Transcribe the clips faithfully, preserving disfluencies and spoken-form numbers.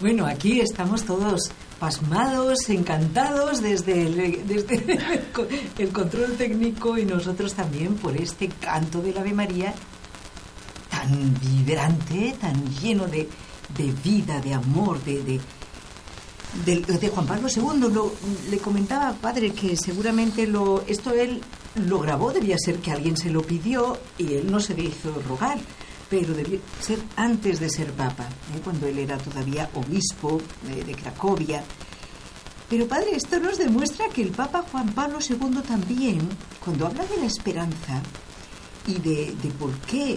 Bueno, aquí estamos todos pasmados, encantados desde el, desde el control técnico y nosotros también por este canto del Ave María tan vibrante, tan lleno de, de vida, de amor, de, de, de, de Juan Pablo segundo. Lo, le comentaba, padre, que seguramente lo, esto él lo grabó, debía ser que alguien se lo pidió y él no se le hizo rogar, pero debía ser antes de ser papa, ¿eh? Cuando él era todavía obispo de, de Cracovia. Pero padre, esto nos demuestra que el Papa Juan Pablo segundo también, cuando habla de la esperanza y de, de por qué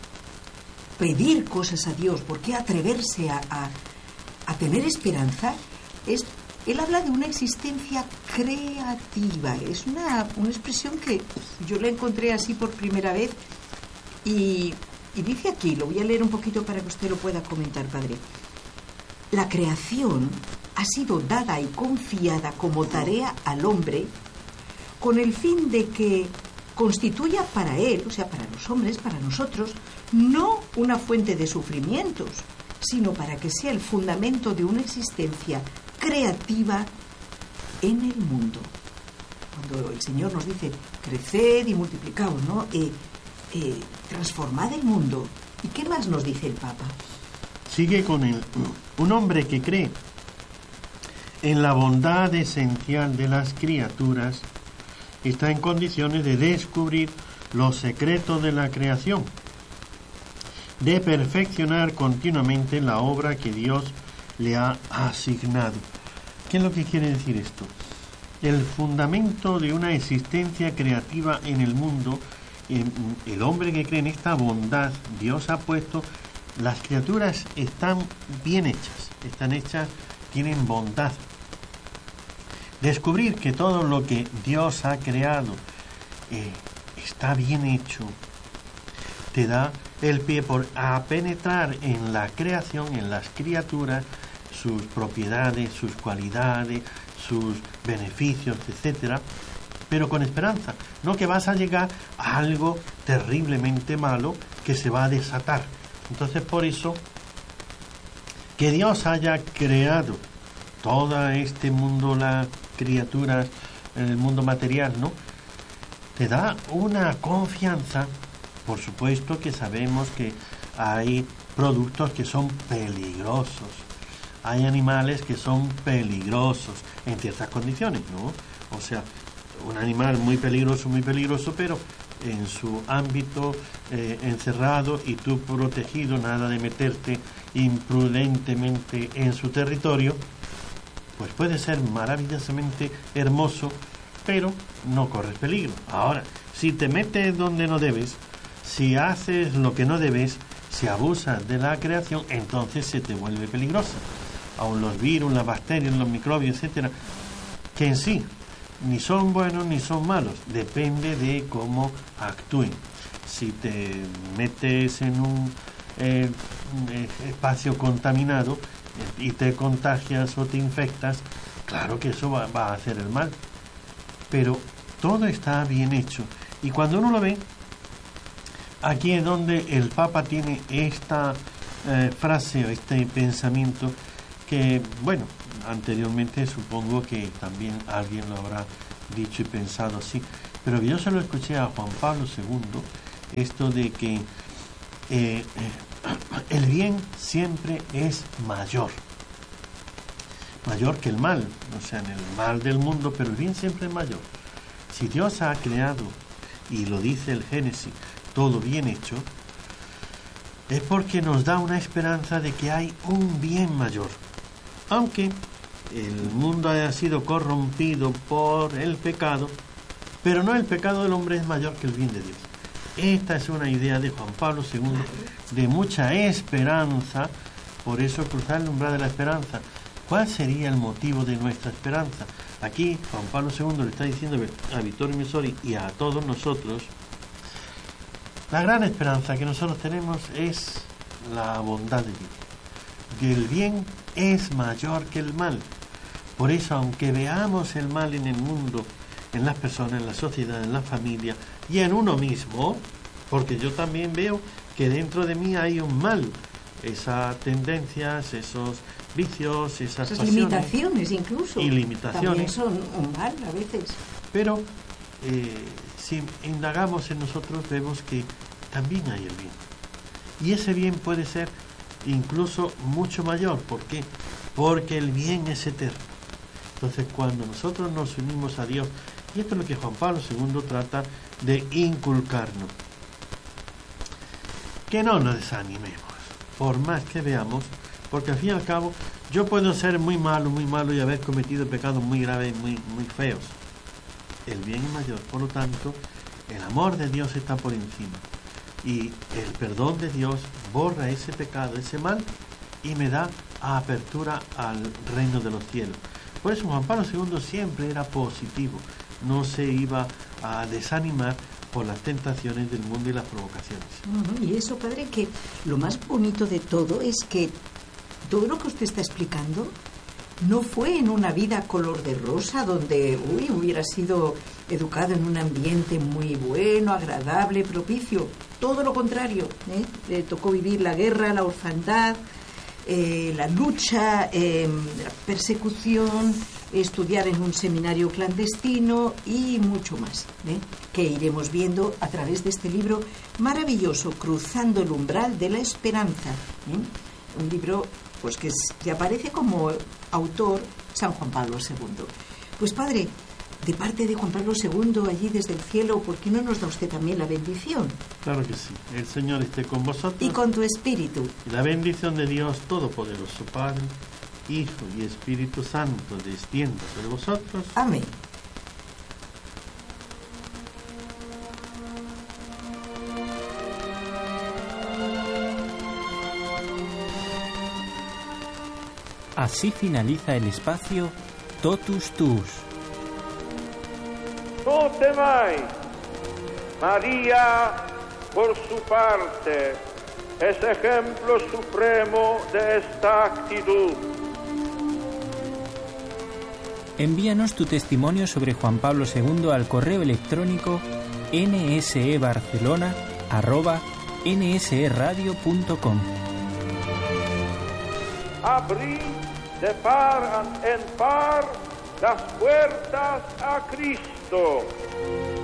pedir cosas a Dios, por qué atreverse a, a, a tener esperanza, es, él habla de una existencia creativa. Es una, una expresión que yo la encontré así por primera vez y... Y dice aquí, lo voy a leer un poquito para que usted lo pueda comentar, padre. La creación ha sido dada y confiada como tarea al hombre con el fin de que constituya para él, o sea, para los hombres, para nosotros, no una fuente de sufrimientos, sino para que sea el fundamento de una existencia creativa en el mundo. Cuando el Señor nos dice, creced y multiplicaos, ¿no? Eh, Eh, transformad el mundo. ¿Y qué más nos dice el Papa? Sigue con el un hombre que cree en la bondad esencial de las criaturas está en condiciones de descubrir los secretos de la creación, de perfeccionar continuamente la obra que Dios le ha asignado. ¿Qué es lo que quiere decir esto? El fundamento de una existencia creativa en el mundo. El hombre que cree en esta bondad, Dios ha puesto, las criaturas están bien hechas, están hechas, tienen bondad. Descubrir que todo lo que Dios ha creado eh, está bien hecho, te da el pie por a penetrar en la creación, en las criaturas, sus propiedades, sus cualidades, sus beneficios, etcétera. Pero con esperanza, no que vas a llegar a algo terriblemente malo que se va a desatar. Entonces, por eso, que Dios haya creado todo este mundo, las criaturas, en el mundo material, ¿no? Te da una confianza. Por supuesto que sabemos que hay productos que son peligrosos, hay animales que son peligrosos en ciertas condiciones, ¿no? O sea, un animal muy peligroso, muy peligroso, pero en su ámbito eh, encerrado y tú protegido, nada de meterte imprudentemente en su territorio, pues puede ser maravillosamente hermoso, pero no corres peligro. Ahora, si te metes donde no debes, si haces lo que no debes, si abusas de la creación, entonces se te vuelve peligrosa. Aun los virus, las bacterias, los microbios, etcétera, que en sí ni son buenos ni son malos, depende de cómo actúen. Si te metes en un eh, espacio contaminado eh, y te contagias o te infectas, claro que eso va, va a hacer el mal, pero todo está bien hecho. Y cuando uno lo ve, aquí es donde el Papa tiene esta eh, frase o este pensamiento que, bueno, anteriormente supongo que también alguien lo habrá dicho y pensado así, pero yo se lo escuché a Juan Pablo segundo, esto de que eh, el bien siempre es mayor, mayor que el mal, o sea, en el mal del mundo, pero el bien siempre es mayor. Si Dios ha creado, y lo dice el Génesis, todo bien hecho, es porque nos da una esperanza de que hay un bien mayor. Aunque el mundo haya sido corrompido por el pecado, pero no el pecado del hombre es mayor que el bien de Dios. Esta es una idea de Juan Pablo segundo, de mucha esperanza, por eso cruzar el umbral de la esperanza. ¿Cuál sería el motivo de nuestra esperanza? Aquí Juan Pablo segundo le está diciendo a Vittorio Messori y a todos nosotros, la gran esperanza que nosotros tenemos es la bondad de Dios, que el bien es mayor que el mal. Por eso, aunque veamos el mal en el mundo, en las personas, en la sociedad, en la familia y en uno mismo, porque yo también veo que dentro de mí hay un mal, esas tendencias, esos vicios, esas, esas pasiones, limitaciones incluso. Y limitaciones. También son un mal a veces. Pero eh, si indagamos en nosotros vemos que también hay el bien. Y ese bien puede ser incluso mucho mayor. ¿Por qué? Porque el bien es eterno. Entonces, cuando nosotros nos unimos a Dios, y esto es lo que Juan Pablo segundo trata de inculcarnos, que no nos desanimemos, por más que veamos, porque al fin y al cabo, yo puedo ser muy malo, muy malo y haber cometido pecados muy graves, muy, muy feos. El bien es mayor, por lo tanto, el amor de Dios está por encima. Y el perdón de Dios borra ese pecado, ese mal, y me da apertura al reino de los cielos. Por eso Juan Pablo segundo siempre era positivo, no se iba a desanimar por las tentaciones del mundo y las provocaciones. Uh-huh. Y eso, padre, que lo más bonito de todo es que todo lo que usted está explicando no fue en una vida color de rosa donde uy, hubiera sido educado en un ambiente muy bueno, agradable, propicio. Todo lo contrario, ¿eh? Le tocó vivir la guerra, la orfandad, eh, la lucha, eh, la persecución, estudiar en un seminario clandestino y mucho más, ¿eh? Que iremos viendo a través de este libro maravilloso, Cruzando el umbral de la esperanza, ¿eh? Un libro pues que, es, que aparece como autor San Juan Pablo segundo. Pues padre, de parte de Juan Pablo segundo, allí desde el cielo, ¿por qué no nos da usted también la bendición? Claro que sí. El Señor esté con vosotros. Y con tu espíritu. Y la bendición de Dios Todopoderoso, Padre, Hijo y Espíritu Santo, descienda sobre vosotros. Amén. Así finaliza el espacio Totus Tuus. No temáis. María, por su parte, es ejemplo supremo de esta actitud. Envíanos tu testimonio sobre Juan Pablo segundo al correo electrónico nsebarcelona arroba nsradio punto com. Abrid de par en par las puertas a Cristo.